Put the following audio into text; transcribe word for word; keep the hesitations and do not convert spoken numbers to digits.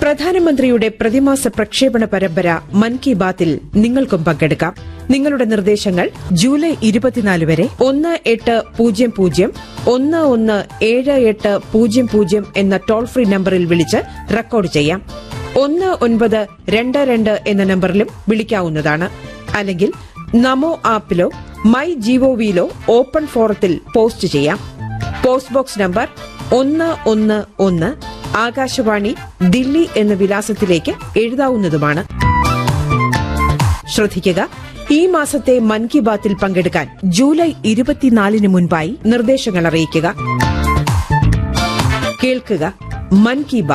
പ്രധാനമന്ത്രിയുടെ പ്രതിമാസ പ്രക്ഷേപണ പരമ്പര മൻ കി ബാത്തിൽ നിങ്ങൾക്കും പങ്കെടുക്കാം. നിങ്ങളുടെ നിർദ്ദേശങ്ങൾ ജൂലൈ ഇരുപത്തിനാല് വരെ ഒന്ന് എട്ട് പൂജ്യം പൂജ്യം ഒന്ന് ഒന്ന് ഏഴ് എട്ട് പൂജ്യം പൂജ്യം എന്ന ടോൾ ഫ്രീ നമ്പറിൽ വിളിച്ച് റെക്കോർഡ് ചെയ്യാം. ഒന്ന് ഒൻപത് രണ്ട് രണ്ട് എന്ന നമ്പറിലും വിളിക്കാവുന്നതാണ്. അല്ലെങ്കിൽ നമോ ആപ്പിലോ മൈ ജിഒവിയിലോ ഓപ്പൺ ഫോറത്തിൽ പോസ്റ്റ് ചെയ്യാം. പോസ്റ്റ് ബോക്സ് നമ്പർ ഒന്ന് ഒന്ന് ഒന്ന് ആകാശവാണി ദില്ലി എന്ന വിലാസത്തിലേക്ക് എഴുതാവുന്നതുമാണ്. ശ്രദ്ധിക്കുക, ഈ മാസത്തെ മൻ കി ബാത്തിൽ പങ്കെടുക്കാൻ ജൂലൈ ഇരുപത്തിനാലിന് മുൻപായി നിർദ്ദേശങ്ങൾ അറിയിക്കുക. കേൾക്കുക, മൻ കി ബാത്ത്.